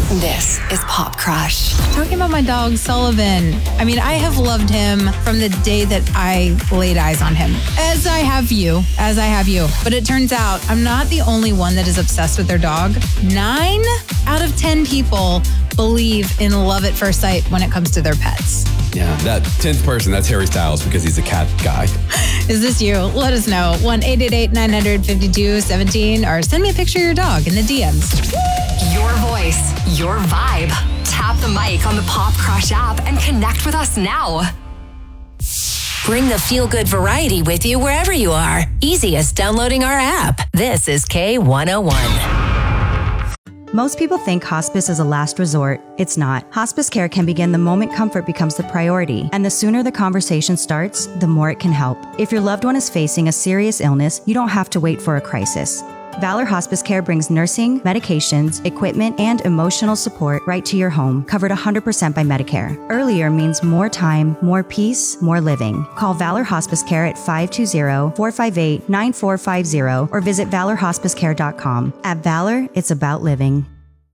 This is Pop Crush. Talking about my dog, Sullivan. I mean, I have loved him from the day that I laid eyes on him. As I have you. But it turns out I'm not the only one that is obsessed with their dog. 9 out of 10 people believe in love at first sight when it comes to their pets. Yeah, that 10th person, that's Harry Styles because he's a cat guy. Is this you? Let us know. 1-888-900-5217 or send me a picture of your dog in the DMs. Your voice, your vibe. Tap the mic on the Pop Crush app and connect with us now. Bring the feel-good variety with you wherever you are. Easy as downloading our app. This is K101. Most people think hospice is a last resort. It's not. Hospice care can begin the moment comfort becomes the priority, and the sooner the conversation starts, the more it can help. If your loved one is facing a serious illness, you don't have to wait for a crisis. Valor Hospice Care brings nursing, medications, equipment, and emotional support right to your home, covered 100% by Medicare. Earlier means more time, more peace, more living. Call Valor Hospice Care at 520-458-9450 or visit valorhospicecare.com. At Valor, it's about living.